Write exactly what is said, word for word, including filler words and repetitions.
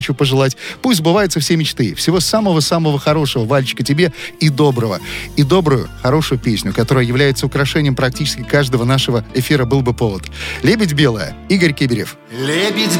хочу пожелать. Пусть сбываются все мечты. Всего самого-самого хорошего, Вальчика, тебе и доброго. И добрую, хорошую песню, которая является украшением практически каждого нашего эфира, был бы повод. «Лебедь белая», Игорь Кибирев. Лебедь